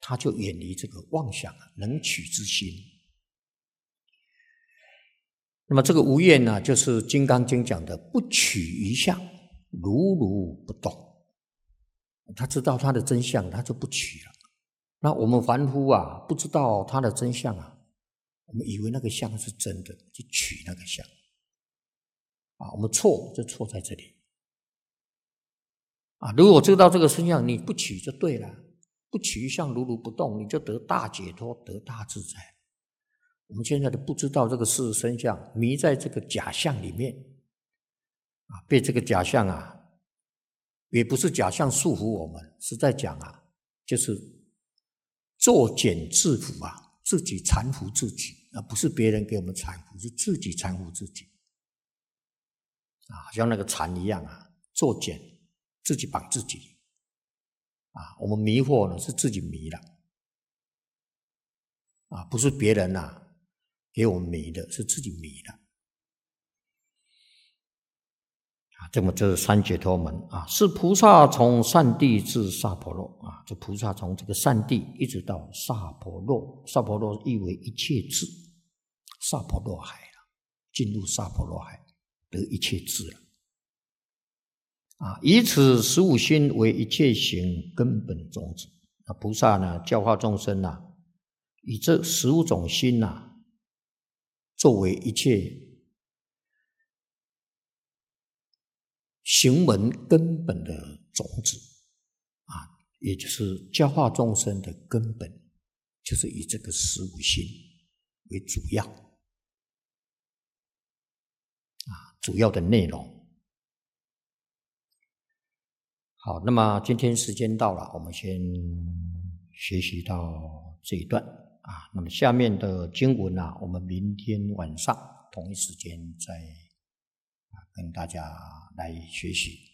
他就远离这个妄想能取之心。那么这个无厌呢，就是《金刚经》讲的不取于相，如如不动。他知道他的真相，他就不取了。那我们凡夫啊，不知道他的真相啊，我们以为那个相是真的，就取那个相啊，我们错就错在这里啊。如果知道这个真相，你不取就对了，不取于相，如如不动，你就得大解脱，得大自在。我们现在都不知道这个事实真相，迷在这个假象里面啊，被这个假象啊，也不是假象束缚我们，是在讲啊，就是作茧自缚啊，自己缠缚自己，而不是别人给我们缠缚，是自己缠缚自己啊，像那个蝉一样啊，作茧自己绑自己啊，我们迷惑呢是自己迷了啊，不是别人啊给我们迷的，是自己迷的啊。这么这是三解脱门啊，是菩萨从善地至萨婆若啊，这菩萨从这个善地一直到萨婆若，萨婆若意为一切智，萨婆若海了，进入萨婆若海得一切智了啊。以此15心为一切行根本宗旨啊，菩萨呢教化众生啊，以这15种心啊作为一切行门根本的种子啊，也就是教化众生的根本，就是以这个15心为主要啊，主要的内容。好，那么今天时间到了，我们先学习到这一段啊。那么下面的经文啊，我们明天晚上同一时间再跟大家来学习。